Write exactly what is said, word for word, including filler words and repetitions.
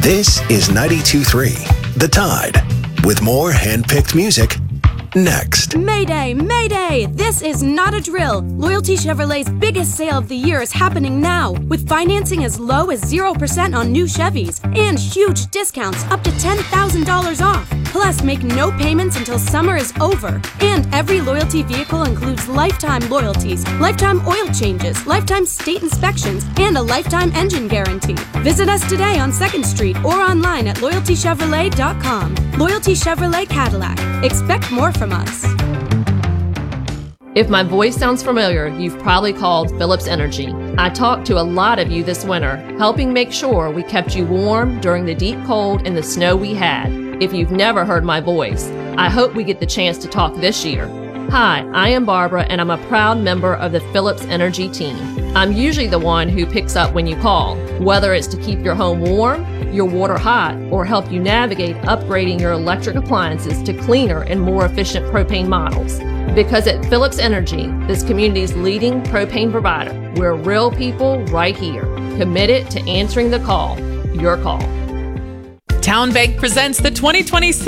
This is ninety-two point three The Tide, with more hand-picked music next. Mayday, Mayday! This is not a drill. Loyalty Chevrolet's biggest sale of the year is happening now, with financing as low as zero percent on new Chevys and huge discounts up to ten thousand dollars off. Plus, make no payments until summer is over. And every Loyalty vehicle includes lifetime loyalties, lifetime oil changes, lifetime state inspections, and a lifetime engine guarantee. Visit us today on second street or online at loyalty chevrolet dot com. Loyalty Chevrolet Cadillac. Expect more from us. If my voice sounds familiar, you've probably called Phillips Energy. I talked to a lot of you this winter, helping make sure we kept you warm during the deep cold and the snow we had. If you've never heard my voice, I hope we get the chance to talk this year. Hi, I am Barbara, and I'm a proud member of the Phillips Energy team. I'm usually the one who picks up when you call, whether it's to keep your home warm, your water hot, or help you navigate upgrading your electric appliances to cleaner and more efficient propane models. Because at Phillips Energy, this community's leading propane provider, we're real people right here, committed to answering the call, your call. Town Bank presents the twenty twenty-six